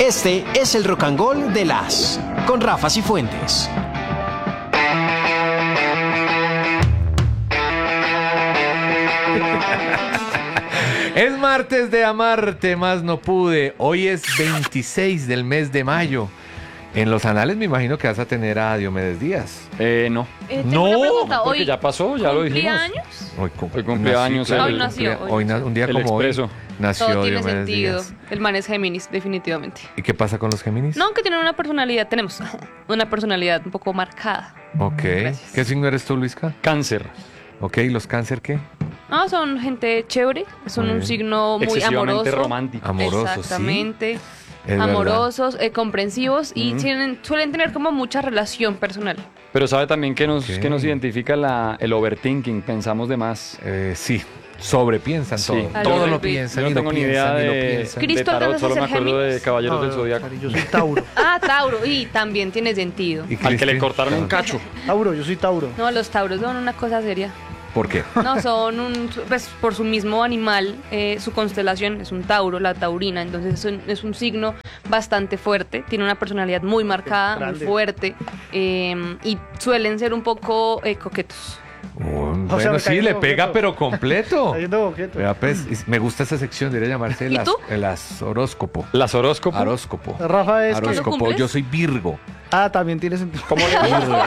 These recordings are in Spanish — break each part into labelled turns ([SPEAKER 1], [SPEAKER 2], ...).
[SPEAKER 1] Este es el Rock and Roll de las con Rafa Cifuentes.
[SPEAKER 2] Es martes de amarte, más no pude. Hoy es 26 del mes de mayo. En los anales me imagino que vas a tener a Diomedes Díaz.
[SPEAKER 3] No.
[SPEAKER 2] No,
[SPEAKER 4] una pregunta.
[SPEAKER 3] Porque ya pasó, ya lo dijimos.
[SPEAKER 4] ¿Cumpleaños?
[SPEAKER 3] Hoy cumpleaños.
[SPEAKER 4] Hoy nació.
[SPEAKER 2] Un día
[SPEAKER 3] El
[SPEAKER 2] como
[SPEAKER 3] Expreso.
[SPEAKER 2] hoy nació
[SPEAKER 4] Todo tiene
[SPEAKER 2] Diomedes
[SPEAKER 4] sentido.
[SPEAKER 2] Díaz.
[SPEAKER 4] El man es Géminis, definitivamente.
[SPEAKER 2] ¿Y qué pasa con los Géminis?
[SPEAKER 4] No, que tienen una personalidad, tenemos una personalidad un poco marcada.
[SPEAKER 2] Ok.
[SPEAKER 4] Gracias.
[SPEAKER 2] ¿Qué signo eres tú, Luisca?
[SPEAKER 3] Cáncer.
[SPEAKER 2] Ok, ¿y los cáncer qué?
[SPEAKER 4] No, son gente chévere, son
[SPEAKER 2] Muy
[SPEAKER 4] un
[SPEAKER 2] bien.
[SPEAKER 4] signo muy
[SPEAKER 3] Excesivamente
[SPEAKER 4] amoroso.
[SPEAKER 3] romántico.
[SPEAKER 2] Amorosos,
[SPEAKER 4] Exactamente.
[SPEAKER 2] sí. Es
[SPEAKER 4] Amorosos, comprensivos y suelen tener como mucha relación personal.
[SPEAKER 3] Pero sabe también que nos identifica el overthinking, pensamos de más.
[SPEAKER 2] Sí, sobrepiensan
[SPEAKER 3] Sí.
[SPEAKER 2] todo.
[SPEAKER 4] Al
[SPEAKER 2] Todo lo
[SPEAKER 4] overthink.
[SPEAKER 2] piensan
[SPEAKER 3] Yo
[SPEAKER 2] y
[SPEAKER 3] no
[SPEAKER 2] lo
[SPEAKER 3] tengo ni idea
[SPEAKER 2] piensan y lo
[SPEAKER 3] de
[SPEAKER 2] piensan.
[SPEAKER 4] Cristo,
[SPEAKER 3] tarot,
[SPEAKER 4] ¿alcanzas a
[SPEAKER 3] solo me
[SPEAKER 4] ser
[SPEAKER 3] acuerdo de
[SPEAKER 4] Géminis?
[SPEAKER 3] Caballeros del Zodiaco.
[SPEAKER 5] Cari, yo soy Tauro.
[SPEAKER 4] Ah, Tauro, y también tiene sentido.
[SPEAKER 2] ¿Y
[SPEAKER 3] Al que le
[SPEAKER 2] Crispin?
[SPEAKER 3] cortaron un cacho.
[SPEAKER 5] Tauro, yo soy Tauro.
[SPEAKER 4] No, los Tauros son una cosa seria.
[SPEAKER 2] ¿Por qué?
[SPEAKER 4] No, son pues por su mismo animal, su constelación es un Tauro, la taurina, entonces es un signo bastante fuerte, tiene una personalidad muy marcada, muy
[SPEAKER 5] Grande.
[SPEAKER 4] fuerte, y suelen ser un poco coquetos.
[SPEAKER 2] Bueno,
[SPEAKER 5] O sea, me
[SPEAKER 2] sí,
[SPEAKER 5] caí
[SPEAKER 2] le
[SPEAKER 5] como
[SPEAKER 2] pega,
[SPEAKER 5] quieto.
[SPEAKER 2] pero completo.
[SPEAKER 5] Está yendo boqueto.
[SPEAKER 2] Vea, pues, me gusta esta sección, debería llamarse
[SPEAKER 4] ¿Y tú?
[SPEAKER 2] las horóscopo.
[SPEAKER 3] Las horóscopos.
[SPEAKER 2] Horóscopo.
[SPEAKER 5] Rafa es que...
[SPEAKER 4] ¿Cuándo
[SPEAKER 2] Horóscopo.
[SPEAKER 4] cumples?
[SPEAKER 2] Yo soy Virgo.
[SPEAKER 5] Ah, también tiene sentido.
[SPEAKER 3] ¿Cómo le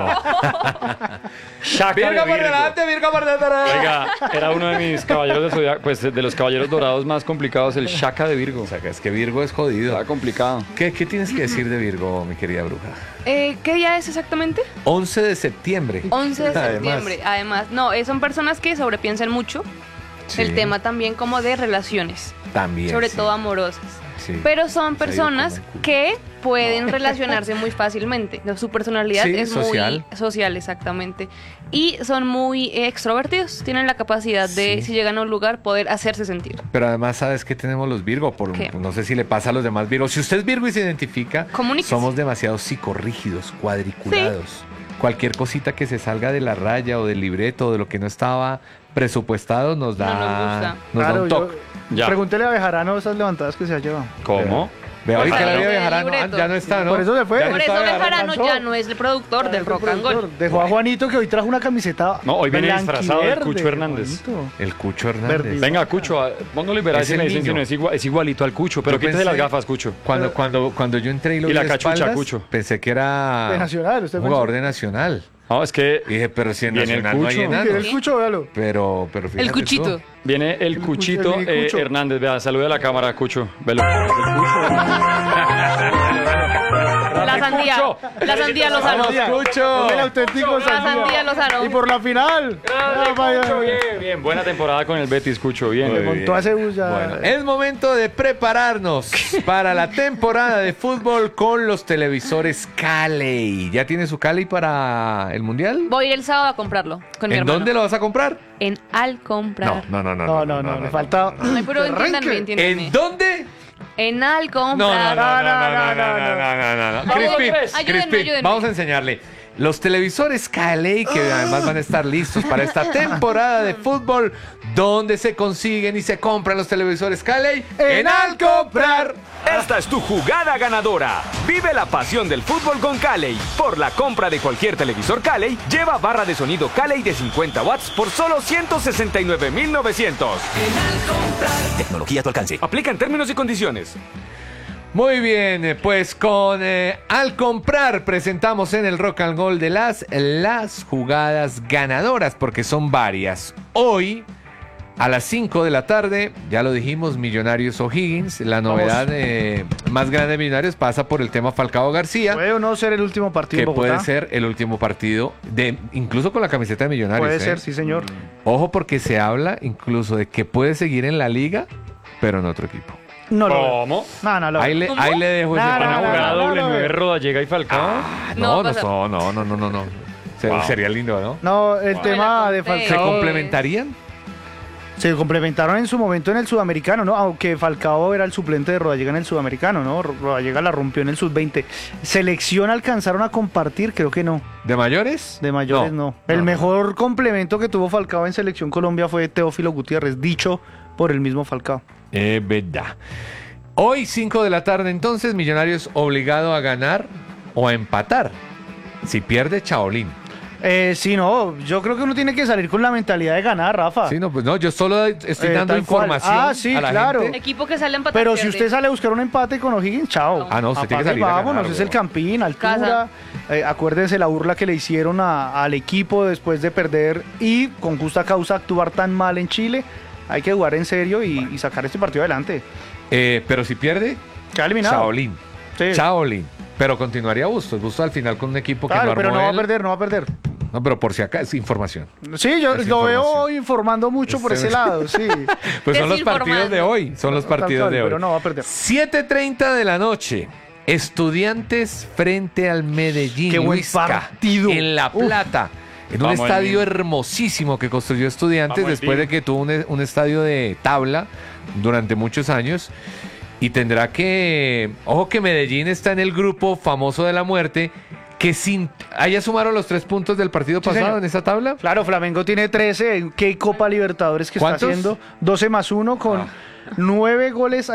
[SPEAKER 3] Shaka de
[SPEAKER 2] Virgo por
[SPEAKER 3] Virgo.
[SPEAKER 2] delante, Virgo por detrás.
[SPEAKER 3] Oiga, era uno de mis caballeros de Zodiaco, pues de los caballeros dorados más complicados, el Shaka de Virgo.
[SPEAKER 2] O sea, que es que Virgo es jodido.
[SPEAKER 3] Está complicado.
[SPEAKER 2] ¿Qué tienes que decir de Virgo, mi querida bruja?
[SPEAKER 4] ¿Qué día es exactamente?
[SPEAKER 2] 11 de septiembre.
[SPEAKER 4] 11 de
[SPEAKER 2] Además.
[SPEAKER 4] septiembre, además. No, son personas que sobrepiensan mucho
[SPEAKER 2] Sí,
[SPEAKER 4] el tema también como de relaciones,
[SPEAKER 2] también.
[SPEAKER 4] sobre
[SPEAKER 2] sí.
[SPEAKER 4] todo amorosas.
[SPEAKER 2] Sí.
[SPEAKER 4] Pero son
[SPEAKER 2] Se ha ido
[SPEAKER 4] personas
[SPEAKER 2] como un culo.
[SPEAKER 4] que pueden relacionarse muy fácilmente. Su personalidad
[SPEAKER 2] Sí,
[SPEAKER 4] es
[SPEAKER 2] social.
[SPEAKER 4] muy social, exactamente. Y son muy extrovertidos. Tienen la capacidad de,
[SPEAKER 2] Sí.
[SPEAKER 4] si llegan a un lugar, poder hacerse sentir.
[SPEAKER 2] Pero además, ¿sabes qué tenemos los Virgo?
[SPEAKER 4] ¿Qué?
[SPEAKER 2] No sé si le pasa a los demás Virgos. Si usted es Virgo y se identifica,
[SPEAKER 4] Comuníquese.
[SPEAKER 2] somos demasiado psicorrígidos, cuadriculados. Cualquier cosita que se salga de la raya o del libreto o de lo que no estaba presupuestado nos da,
[SPEAKER 4] No nos gusta.
[SPEAKER 2] nos da un toque.
[SPEAKER 3] Ya.
[SPEAKER 5] Pregúntele a Bejarano esas levantadas que se ha llevado.
[SPEAKER 3] ¿Cómo?
[SPEAKER 2] Vea, ahorita
[SPEAKER 4] Bejarano.
[SPEAKER 2] la vida
[SPEAKER 4] El
[SPEAKER 2] Bejarano,
[SPEAKER 4] libreto.
[SPEAKER 2] ya no está, ¿no?
[SPEAKER 5] Por eso se fue.
[SPEAKER 2] Ya no
[SPEAKER 4] Por
[SPEAKER 2] está
[SPEAKER 4] eso
[SPEAKER 2] Bejarano.
[SPEAKER 4] Bejarano
[SPEAKER 5] alcanzó.
[SPEAKER 4] ya no es el productor del Rock and Roll.
[SPEAKER 5] Dejó a Juanito que hoy trajo una camiseta.
[SPEAKER 3] No, hoy viene disfrazado del
[SPEAKER 5] blanquiverde,
[SPEAKER 3] Cucho Hernández.
[SPEAKER 5] Juanito.
[SPEAKER 2] El Cucho Hernández.
[SPEAKER 5] Verde.
[SPEAKER 3] Venga, Cucho, póngale liberar
[SPEAKER 2] Es
[SPEAKER 3] si
[SPEAKER 2] el
[SPEAKER 3] me dicen
[SPEAKER 2] niño.
[SPEAKER 3] si no es igualito al Cucho, pero
[SPEAKER 2] Yo
[SPEAKER 3] quítese las
[SPEAKER 2] pensé-
[SPEAKER 3] gafas, Cucho.
[SPEAKER 2] Cuando yo entré y lo
[SPEAKER 3] Y
[SPEAKER 2] vi
[SPEAKER 3] la
[SPEAKER 2] de
[SPEAKER 3] cachucha,
[SPEAKER 2] espaldas,
[SPEAKER 3] Cucho.
[SPEAKER 2] pensé que era
[SPEAKER 5] De Nacional, usted
[SPEAKER 2] un jugador
[SPEAKER 5] pensó.
[SPEAKER 2] de Nacional.
[SPEAKER 3] No, es que
[SPEAKER 2] Y dije, pero si en
[SPEAKER 3] Viene el
[SPEAKER 2] Nacional no hay
[SPEAKER 3] Cucho.
[SPEAKER 2] enanos.
[SPEAKER 5] Mire el Cucho, véalo.
[SPEAKER 2] Pero fíjate
[SPEAKER 4] El cuchito.
[SPEAKER 2] tú.
[SPEAKER 3] viene el
[SPEAKER 5] El
[SPEAKER 3] Cuchito
[SPEAKER 5] Cucho, el Cucho.
[SPEAKER 3] Hernández. Vea, salude a la cámara, Cucho. Velo.
[SPEAKER 4] La sandía. La sandía Lozano.
[SPEAKER 2] ¡Vamos, Cucho!
[SPEAKER 5] El auténtico
[SPEAKER 4] La sandía Lozano.
[SPEAKER 5] Y por la final.
[SPEAKER 3] Cucho, bien, bien. Buena temporada con el Betis, Cucho. Bien.
[SPEAKER 2] Muy
[SPEAKER 5] Montó a Zeus ya.
[SPEAKER 2] Bueno, es momento de prepararnos para la temporada de fútbol con los televisores Cali. ¿Ya tiene su Cali para el Mundial?
[SPEAKER 4] Voy a ir el sábado a comprarlo con mi
[SPEAKER 2] ¿En
[SPEAKER 4] hermano.
[SPEAKER 2] dónde lo vas a comprar?
[SPEAKER 4] En Al Comprar.
[SPEAKER 5] No, le falta.
[SPEAKER 4] Ay, pero entiéndanme,
[SPEAKER 5] Arranque.
[SPEAKER 4] entiéndanme.
[SPEAKER 2] ¿En dónde?
[SPEAKER 4] En Al
[SPEAKER 2] No, no,
[SPEAKER 4] Comprar.
[SPEAKER 2] no. Crispin,
[SPEAKER 4] Ayúdenme,
[SPEAKER 2] Crispin,
[SPEAKER 4] ayúdenme.
[SPEAKER 2] vamos a enseñarle. Los televisores Cali, que además van a estar listos para esta temporada de fútbol, ¿dónde se consiguen y se compran los televisores Cali? En Al Comprar.
[SPEAKER 6] Esta es tu jugada ganadora. Vive la pasión del fútbol con Cali. Por la compra de cualquier televisor Cali, lleva barra de sonido Cali de 50 watts por solo 169.900.
[SPEAKER 1] Tecnología a tu alcance.
[SPEAKER 6] Aplican términos y condiciones.
[SPEAKER 2] Muy bien, pues con Al Comprar presentamos en el Rock and Roll de las jugadas ganadoras, porque son varias. Hoy, a las 5 de la tarde, ya lo dijimos, Millonarios O'Higgins. La novedad más grande de Millonarios pasa por el tema Falcao García,
[SPEAKER 5] Puede o no ser el último partido
[SPEAKER 2] que
[SPEAKER 5] en Bogotá.
[SPEAKER 2] puede ser el último partido, incluso con la camiseta de Millonarios.
[SPEAKER 5] Puede ser, sí, señor.
[SPEAKER 2] Ojo, porque se habla incluso de que puede seguir en la liga, pero en otro equipo.
[SPEAKER 5] No lo veo.
[SPEAKER 3] ¿Cómo?
[SPEAKER 5] No lo veo.
[SPEAKER 2] Ahí le dejo ese
[SPEAKER 5] No,
[SPEAKER 3] ¿Van a
[SPEAKER 5] no,
[SPEAKER 3] jugar a
[SPEAKER 5] no,
[SPEAKER 3] doble
[SPEAKER 5] no,
[SPEAKER 3] 9
[SPEAKER 5] no.
[SPEAKER 3] Rodallega y Falcao?
[SPEAKER 4] No,
[SPEAKER 2] No.
[SPEAKER 3] Wow.
[SPEAKER 2] Sería lindo, ¿no?
[SPEAKER 5] No, el tema de
[SPEAKER 4] Me la conté.
[SPEAKER 2] ¿Se
[SPEAKER 5] Falcao.
[SPEAKER 2] complementarían?
[SPEAKER 5] Se complementaron en su momento en el Sudamericano, ¿no? Aunque Falcao era el suplente de Rodallega en el Sudamericano, ¿no? Rodallega la rompió en el Sub-20. ¿Selección alcanzaron a compartir? Creo que no.
[SPEAKER 2] ¿De mayores?
[SPEAKER 5] De mayores no. El mejor complemento que tuvo Falcao en Selección Colombia fue Teófilo Gutiérrez, dicho por el mismo Falcao.
[SPEAKER 2] Verdad. Hoy 5 de la tarde entonces, Millonarios obligado a ganar o a empatar. Si pierde, chaolín.
[SPEAKER 5] Sí, no, yo creo que uno tiene que salir con la mentalidad de ganar, Rafa.
[SPEAKER 2] Sí, no, pues no, yo solo estoy dando
[SPEAKER 5] tal cual.
[SPEAKER 2] información
[SPEAKER 5] Sí,
[SPEAKER 2] a la
[SPEAKER 5] claro.
[SPEAKER 2] gente.
[SPEAKER 4] Equipo que sale a empatar.
[SPEAKER 5] Pero si
[SPEAKER 4] pierde.
[SPEAKER 5] usted sale a buscar un empate con O'Higgins, chao.
[SPEAKER 2] Ah, no, usted tiene que
[SPEAKER 5] Apague y
[SPEAKER 2] salir a
[SPEAKER 5] vámonos,
[SPEAKER 2] ganar,
[SPEAKER 5] es el
[SPEAKER 2] weón.
[SPEAKER 5] Campín, altura. Acuérdese la burla que le hicieron al equipo después de perder y con justa causa actuar tan mal en Chile. Hay que jugar en serio y sacar este partido adelante.
[SPEAKER 2] Pero si pierde,
[SPEAKER 5] Queda eliminado.
[SPEAKER 2] chaolín.
[SPEAKER 5] Sí.
[SPEAKER 2] Chaolín. Pero continuaría Bustos al final con un equipo que
[SPEAKER 5] Claro,
[SPEAKER 2] no armó
[SPEAKER 5] pero no va a
[SPEAKER 2] él.
[SPEAKER 5] perder, no va a perder.
[SPEAKER 2] No, pero por si acá es información.
[SPEAKER 5] Sí, yo
[SPEAKER 2] Es
[SPEAKER 5] lo veo
[SPEAKER 2] información.
[SPEAKER 5] informando mucho por ese lado, sí.
[SPEAKER 2] Pues son los
[SPEAKER 4] Desinformando.
[SPEAKER 2] partidos de hoy. Son los
[SPEAKER 5] Tal
[SPEAKER 2] partidos
[SPEAKER 5] cual,
[SPEAKER 2] de hoy.
[SPEAKER 5] pero no va a perder.
[SPEAKER 2] 7:30 de la noche. Estudiantes frente al Medellín.
[SPEAKER 5] Qué buen
[SPEAKER 2] Luisca,
[SPEAKER 5] partido.
[SPEAKER 2] En La Plata. En un
[SPEAKER 3] Vamos,
[SPEAKER 2] estadio
[SPEAKER 3] el-
[SPEAKER 2] hermosísimo que construyó Estudiantes
[SPEAKER 3] Vamos, el
[SPEAKER 2] después de
[SPEAKER 3] team.
[SPEAKER 2] que tuvo un estadio de tabla durante muchos años. Y tendrá que... Ojo que Medellín está en el grupo famoso de la muerte. Que sin... ¿Allá sumaron los 3 puntos del partido pasado
[SPEAKER 5] señor.
[SPEAKER 2] en esa tabla?
[SPEAKER 5] Claro, Flamengo tiene 13. ¿Qué Copa Libertadores que
[SPEAKER 2] ¿Cuántos?
[SPEAKER 5] está haciendo? 12+1 con 9 goles.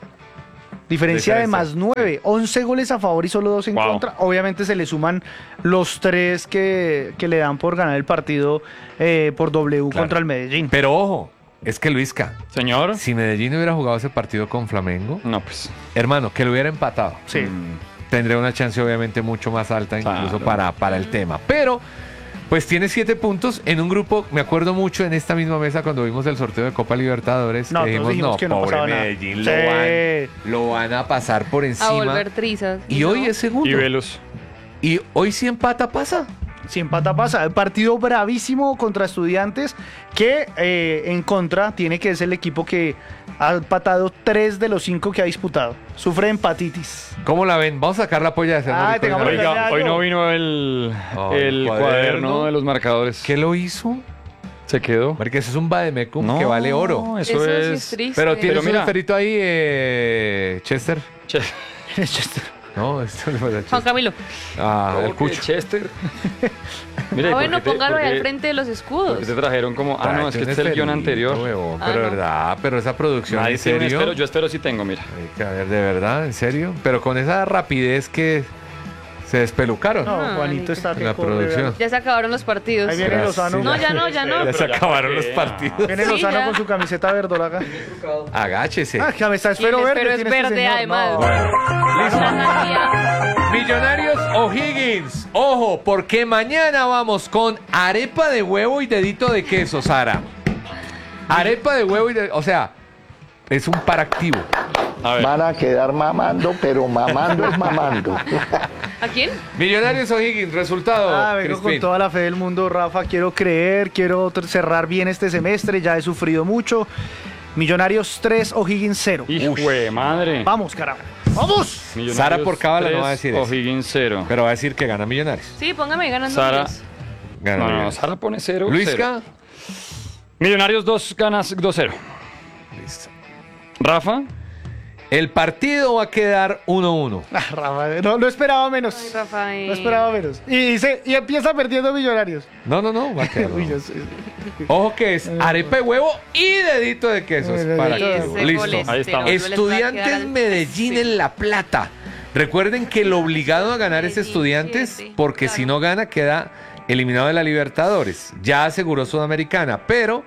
[SPEAKER 5] Diferencia de
[SPEAKER 2] Diferencia.
[SPEAKER 5] más 9. 11 goles a favor y solo 2 en
[SPEAKER 3] Wow.
[SPEAKER 5] contra. Obviamente se le suman los 3 que le dan por ganar el partido por W
[SPEAKER 2] Claro.
[SPEAKER 5] contra el Medellín.
[SPEAKER 2] Pero ojo, es que Luisca,
[SPEAKER 3] Señor.
[SPEAKER 2] si Medellín hubiera jugado ese partido con Flamengo,
[SPEAKER 3] No, pues.
[SPEAKER 2] hermano, que lo hubiera empatado.
[SPEAKER 5] Sí.
[SPEAKER 2] Tendría una chance obviamente mucho más alta incluso
[SPEAKER 3] Claro.
[SPEAKER 2] para el tema. Pero, pues tiene 7 puntos en un grupo, me acuerdo mucho en esta misma mesa cuando vimos el sorteo de Copa Libertadores,
[SPEAKER 5] No,
[SPEAKER 2] que
[SPEAKER 5] todos
[SPEAKER 2] dijimos,
[SPEAKER 5] dijimos
[SPEAKER 2] no,
[SPEAKER 5] que no
[SPEAKER 2] pobre
[SPEAKER 5] pasaba nada.
[SPEAKER 2] Medellín,
[SPEAKER 5] Sí.
[SPEAKER 2] lo van a pasar por
[SPEAKER 4] A
[SPEAKER 2] encima.
[SPEAKER 4] volver trizas.
[SPEAKER 2] Y hoy
[SPEAKER 4] no.
[SPEAKER 2] es segundo.
[SPEAKER 3] Y Velos.
[SPEAKER 2] Y hoy si empata pasa.
[SPEAKER 5] Si empata pasa. El partido bravísimo contra Estudiantes que en contra tiene que ser el equipo que ha empatado 3 de los 5 que ha disputado. Sufre de empatitis.
[SPEAKER 2] ¿Cómo la ven? Vamos a sacar la polla de hacer
[SPEAKER 5] Ay, tengamos
[SPEAKER 2] Vez.
[SPEAKER 5] la-
[SPEAKER 3] Oiga, hoy no vino el
[SPEAKER 2] el
[SPEAKER 3] cuaderno
[SPEAKER 2] cuaderno
[SPEAKER 3] de los marcadores.
[SPEAKER 2] ¿Qué lo hizo?
[SPEAKER 3] Se quedó.
[SPEAKER 2] Porque ese es un vademecum que vale oro.
[SPEAKER 3] Eso,
[SPEAKER 4] Eso sí
[SPEAKER 3] es.
[SPEAKER 4] es triste.
[SPEAKER 2] Pero tienes
[SPEAKER 3] Pero mira.
[SPEAKER 2] un esferito ahí, Chester.
[SPEAKER 3] Che-
[SPEAKER 2] No, esto no es
[SPEAKER 4] Juan Camilo.
[SPEAKER 2] Ah, el
[SPEAKER 3] ¿Cómo que
[SPEAKER 2] cucho.
[SPEAKER 3] Chester. Mire,
[SPEAKER 4] Bueno,
[SPEAKER 3] ¿por qué te-
[SPEAKER 4] póngalo
[SPEAKER 3] por
[SPEAKER 4] ahí
[SPEAKER 3] qué-
[SPEAKER 4] al frente de los
[SPEAKER 3] ¿Por
[SPEAKER 4] escudos.
[SPEAKER 3] qué te trajeron como.? Ah, no, es que
[SPEAKER 2] un
[SPEAKER 3] este es el guión
[SPEAKER 2] esferito,
[SPEAKER 3] anterior.
[SPEAKER 2] huevón,
[SPEAKER 4] Ah,
[SPEAKER 2] pero
[SPEAKER 4] no.
[SPEAKER 2] verdad, pero esa producción,
[SPEAKER 3] Nadie
[SPEAKER 2] ¿en
[SPEAKER 3] tiene un
[SPEAKER 2] serio?
[SPEAKER 3] estero. Yo espero sí tengo, mira.
[SPEAKER 2] Hay que ver, de verdad, ¿en serio? Pero con esa rapidez que se despelucaron
[SPEAKER 5] No,
[SPEAKER 4] Ah,
[SPEAKER 5] Juanito
[SPEAKER 4] Nico.
[SPEAKER 5] está
[SPEAKER 2] en la
[SPEAKER 5] que corre,
[SPEAKER 2] producción.
[SPEAKER 4] Ya se acabaron los partidos.
[SPEAKER 5] Ahí viene
[SPEAKER 2] Gracias.
[SPEAKER 5] Lozano.
[SPEAKER 4] No, ya no, ya no.
[SPEAKER 2] Ya se
[SPEAKER 3] Pero ya
[SPEAKER 2] acabaron
[SPEAKER 3] para
[SPEAKER 2] los
[SPEAKER 3] qué,
[SPEAKER 2] partidos.
[SPEAKER 5] Viene
[SPEAKER 4] Sí,
[SPEAKER 5] Lozano
[SPEAKER 4] ya.
[SPEAKER 5] con su camiseta verdolaga.
[SPEAKER 2] Agáchese.
[SPEAKER 5] Ah, que está
[SPEAKER 4] Y el
[SPEAKER 5] esfero verde.
[SPEAKER 4] esfero es
[SPEAKER 5] tiene este
[SPEAKER 4] verde,
[SPEAKER 5] señor.
[SPEAKER 4] además.
[SPEAKER 5] No.
[SPEAKER 2] Bueno, listo.
[SPEAKER 4] Una sandía.
[SPEAKER 2] Millonarios O'Higgins. Ojo, porque mañana vamos con arepa de huevo y dedito de queso, Sara. Arepa de huevo y de... O sea, es un paractivo.
[SPEAKER 3] A ver.
[SPEAKER 7] Van a quedar mamando, pero mamando es mamando.
[SPEAKER 4] ¿A quién?
[SPEAKER 2] Millonarios O'Higgins, resultado.
[SPEAKER 5] Ah, vengo con
[SPEAKER 2] Crispín.
[SPEAKER 5] toda la fe del mundo, Rafa. Quiero creer, quiero cerrar bien este semestre. Ya he sufrido mucho. Millonarios 3, O'Higgins 0.
[SPEAKER 3] Hijo de madre.
[SPEAKER 5] Vamos, carajo. ¡Vamos!
[SPEAKER 3] Millonarios
[SPEAKER 2] Sara por cábala no va a
[SPEAKER 3] 3,
[SPEAKER 2] decir eso.
[SPEAKER 3] O'Higgins 0.
[SPEAKER 2] Pero va a decir que gana Millonarios.
[SPEAKER 4] Sí, póngame ganando.
[SPEAKER 3] Sara.
[SPEAKER 4] 10.
[SPEAKER 2] Gana
[SPEAKER 3] No, no,
[SPEAKER 2] Millonarios.
[SPEAKER 3] Sara pone 0.
[SPEAKER 2] Luisca.
[SPEAKER 3] Millonarios 2 ganas 2-0.
[SPEAKER 2] Listo.
[SPEAKER 3] Rafa.
[SPEAKER 2] El partido va a quedar 1-1.
[SPEAKER 5] Ah, Rafa, no esperaba menos.
[SPEAKER 4] Ay, Rafael.
[SPEAKER 5] No esperaba menos. Y empieza perdiendo Millonarios.
[SPEAKER 2] No, va a quedar.
[SPEAKER 5] Uy,
[SPEAKER 2] 1-1.
[SPEAKER 5] yo sé.
[SPEAKER 2] Ojo que es arepa de huevo y dedito de queso. Es
[SPEAKER 5] Bueno,
[SPEAKER 2] paractivo.
[SPEAKER 4] Ese
[SPEAKER 2] Listo.
[SPEAKER 4] colesterol
[SPEAKER 3] Ahí estamos.
[SPEAKER 4] les va a
[SPEAKER 2] Estudiantes
[SPEAKER 4] quedar al-
[SPEAKER 2] Medellín
[SPEAKER 4] Sí.
[SPEAKER 2] en La Plata. Recuerden que el obligado a ganar es
[SPEAKER 4] Medellín,
[SPEAKER 2] Estudiantes,
[SPEAKER 4] 7,
[SPEAKER 2] porque
[SPEAKER 4] claro.
[SPEAKER 2] si no gana queda eliminado de la Libertadores. Ya aseguró Sudamericana, pero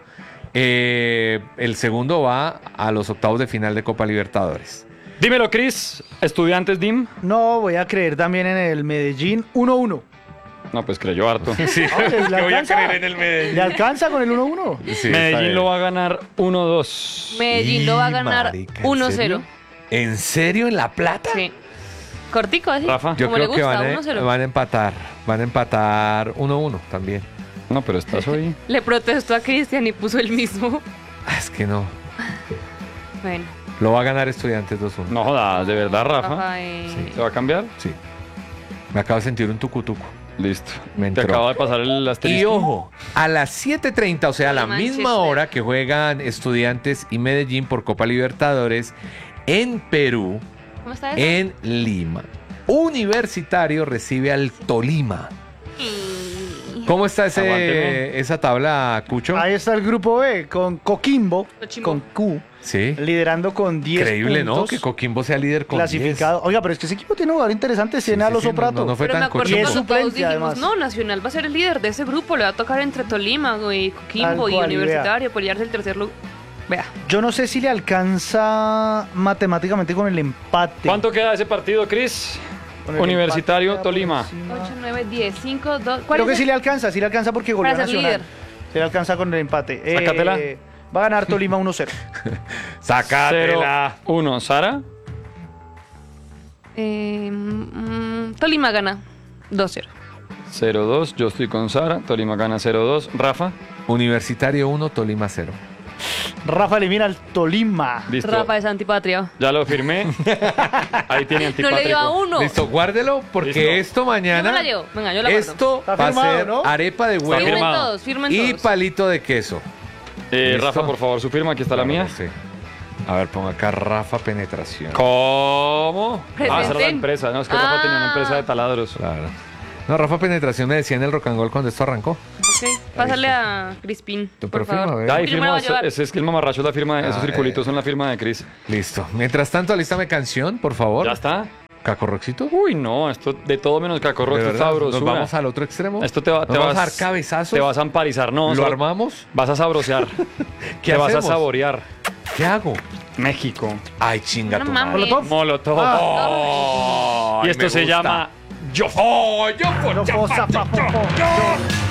[SPEAKER 2] el segundo va a los octavos de final de Copa Libertadores.
[SPEAKER 3] Dímelo, Cris. Estudiantes DIM.
[SPEAKER 5] No, voy a creer también en el Medellín 1-1.
[SPEAKER 3] No, pues creyó harto.
[SPEAKER 2] Sí,
[SPEAKER 5] ¿Le alcanza?
[SPEAKER 2] el Medellín.
[SPEAKER 5] ¿Le alcanza con el 1-1?
[SPEAKER 2] Sí, está
[SPEAKER 3] Medellín
[SPEAKER 2] bien.
[SPEAKER 3] lo va a ganar 1-2.
[SPEAKER 4] Medellín lo va a
[SPEAKER 2] Y,
[SPEAKER 4] ganar
[SPEAKER 2] marica, ¿en
[SPEAKER 4] 1-0.
[SPEAKER 2] serio? ¿En serio en La Plata?
[SPEAKER 4] Sí. Cortico, así.
[SPEAKER 3] Rafa.
[SPEAKER 2] Yo
[SPEAKER 4] Como
[SPEAKER 2] creo
[SPEAKER 4] le
[SPEAKER 2] que
[SPEAKER 4] gusta,
[SPEAKER 2] van
[SPEAKER 4] 1-0.
[SPEAKER 2] a empatar. Van a empatar 1-1 también.
[SPEAKER 3] No, pero estás hoy.
[SPEAKER 4] Le protestó a Cristian y puso el mismo.
[SPEAKER 2] Ah, es que no.
[SPEAKER 4] Bueno,
[SPEAKER 2] Lo va a ganar Estudiantes 2-1.
[SPEAKER 3] No jodas, de verdad, Rafa.
[SPEAKER 4] Rafael.
[SPEAKER 3] ¿Se va a cambiar?
[SPEAKER 2] Sí. Me acabo de sentir un tucutuco.
[SPEAKER 3] Listo.
[SPEAKER 2] Me
[SPEAKER 3] Te
[SPEAKER 2] entró.
[SPEAKER 3] acaba de pasar el asterisco.
[SPEAKER 2] Y ojo, a las 7:30, o sea, a la
[SPEAKER 4] De
[SPEAKER 2] misma
[SPEAKER 4] Manchester.
[SPEAKER 2] hora que juegan Estudiantes y Medellín por Copa Libertadores, en Perú,
[SPEAKER 4] ¿Cómo está eso?
[SPEAKER 2] en Lima, Universitario recibe al Tolima. ¿Cómo está
[SPEAKER 3] Aguánteme.
[SPEAKER 2] esa tabla, Cucho?
[SPEAKER 5] Ahí está el grupo B con Coquimbo,
[SPEAKER 4] Coquimbo.
[SPEAKER 5] con Q,
[SPEAKER 2] Sí.
[SPEAKER 5] liderando con 10
[SPEAKER 2] Increíble, ¿no?
[SPEAKER 5] puntos.
[SPEAKER 2] Que Coquimbo sea líder con
[SPEAKER 5] Clasificado. Oiga, pero es que ese equipo tiene un jugador interesante, tiene a los Soprato.
[SPEAKER 2] No fue
[SPEAKER 4] Pero me
[SPEAKER 2] tan
[SPEAKER 4] acuerdo
[SPEAKER 5] Y es
[SPEAKER 2] cochino.
[SPEAKER 4] cuando todos
[SPEAKER 5] suplente,
[SPEAKER 4] dijimos,
[SPEAKER 5] además.
[SPEAKER 4] no, Nacional va a ser el líder de ese grupo, le va a tocar entre Tolima, güey, Coquimbo
[SPEAKER 5] Tal
[SPEAKER 4] y
[SPEAKER 5] cual,
[SPEAKER 4] Universitario, pelearse el tercer lugar. Vea,
[SPEAKER 5] Yo no sé si le alcanza matemáticamente con el empate.
[SPEAKER 3] ¿Cuánto queda ese partido, Cris?
[SPEAKER 5] Con el
[SPEAKER 3] Universitario
[SPEAKER 5] empate
[SPEAKER 3] Tolima.
[SPEAKER 5] aproxima.
[SPEAKER 4] 8, 9, 10, 5, 2,
[SPEAKER 5] Creo que sí le alcanza porque goleó
[SPEAKER 4] Para ser
[SPEAKER 5] Nacional.
[SPEAKER 4] líder.
[SPEAKER 5] Sí le alcanza con el empate.
[SPEAKER 3] Sácatela.
[SPEAKER 5] Va a ganar Tolima 1-0.
[SPEAKER 2] Sácatela.
[SPEAKER 3] 0-1. ¿Sara?
[SPEAKER 4] Tolima gana 2-0.
[SPEAKER 3] 0-2. Yo estoy con Sara. Tolima gana 0-2. Rafa.
[SPEAKER 2] Universitario 1, Tolima 0.
[SPEAKER 5] Rafa elimina al Tolima.
[SPEAKER 3] Listo.
[SPEAKER 4] Rafa es antipatria.
[SPEAKER 3] Ya lo firmé. Ahí tiene
[SPEAKER 4] No
[SPEAKER 3] antipátrico.
[SPEAKER 4] le dio a uno.
[SPEAKER 2] Listo, guárdelo porque
[SPEAKER 3] Listo.
[SPEAKER 2] esto
[SPEAKER 4] Yo
[SPEAKER 2] mañana.
[SPEAKER 4] me la llevo. Venga, yo la guardo.
[SPEAKER 2] Esto
[SPEAKER 5] Está
[SPEAKER 2] va a
[SPEAKER 5] firmado,
[SPEAKER 2] ser
[SPEAKER 5] ¿no?
[SPEAKER 2] arepa de
[SPEAKER 3] Está
[SPEAKER 2] huevo
[SPEAKER 4] Firmen
[SPEAKER 3] firmado.
[SPEAKER 4] todos, firmen
[SPEAKER 2] y
[SPEAKER 4] todos.
[SPEAKER 2] palito de queso. ¿Listo?
[SPEAKER 3] Rafa, por favor, su firma. Aquí está la mía.
[SPEAKER 2] Sí. A ver, ponga acá Rafa Penetración.
[SPEAKER 3] ¿Cómo? Ah, esa era la
[SPEAKER 4] Presenten.
[SPEAKER 3] empresa. No, es que Rafa tenía una empresa de taladros.
[SPEAKER 2] Claro. No, Rafa Penetración me decía en el Rock and Roll cuando esto arrancó.
[SPEAKER 4] Ok, pásale a Crispín,
[SPEAKER 2] Tu
[SPEAKER 4] por
[SPEAKER 2] perfil, a
[SPEAKER 4] favor.
[SPEAKER 2] ver.
[SPEAKER 3] Ahí
[SPEAKER 4] Yo me la voy a
[SPEAKER 3] firmó.
[SPEAKER 4] llevar.
[SPEAKER 3] Es que el mamarracho es la firma. Esos
[SPEAKER 2] Ah,
[SPEAKER 3] circulitos son la firma de Cris.
[SPEAKER 2] Listo. Mientras tanto, alístame canción, por favor.
[SPEAKER 3] ¿Ya está?
[SPEAKER 2] Cacorroxito.
[SPEAKER 3] Uy, no. Esto de todo menos cacorro.
[SPEAKER 2] ¿De
[SPEAKER 3] Esto es
[SPEAKER 2] verdad?
[SPEAKER 3] sabrosura.
[SPEAKER 2] Nos vamos al otro extremo.
[SPEAKER 3] Esto te va,
[SPEAKER 2] Nos
[SPEAKER 3] te
[SPEAKER 2] vamos
[SPEAKER 3] vas
[SPEAKER 2] a dar cabezazos.
[SPEAKER 3] Te vas a amparizar. No,
[SPEAKER 2] ¿Lo
[SPEAKER 3] solo
[SPEAKER 2] armamos?
[SPEAKER 3] vas a sabrosear.
[SPEAKER 2] ¿Qué
[SPEAKER 3] te vas a
[SPEAKER 2] hacemos?
[SPEAKER 3] saborear.
[SPEAKER 2] ¿Qué hago?
[SPEAKER 3] México.
[SPEAKER 2] Ay, chinga
[SPEAKER 4] No
[SPEAKER 2] tu
[SPEAKER 4] mames.
[SPEAKER 2] madre.
[SPEAKER 3] Molotov.
[SPEAKER 2] Ay,
[SPEAKER 3] y esto
[SPEAKER 2] me
[SPEAKER 3] se
[SPEAKER 2] gusta.
[SPEAKER 3] llama
[SPEAKER 2] Yo. Oh, yo,
[SPEAKER 5] No, posa, pa, po, po.